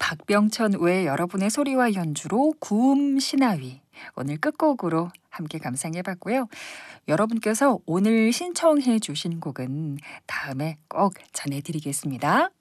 박병천 외 여러분의 소리와 연주로 구음 신화위 오늘 끝곡으로 함께 감상해봤고요. 여러분께서 오늘 신청해 주신 곡은 다음에 꼭 전해드리겠습니다.